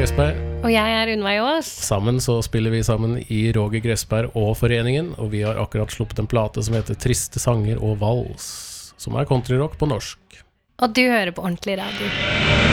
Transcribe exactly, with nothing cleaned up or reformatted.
Gressberg. Og jeg er Unnveig Aas. Sammen så spiller vi sammen i Roger Gressberg og Foreningen, og vi har akkurat sluppet en plate som heter Triste sanger og vals, som er countryrock på norsk. Og du hører på Ordentlig Radio.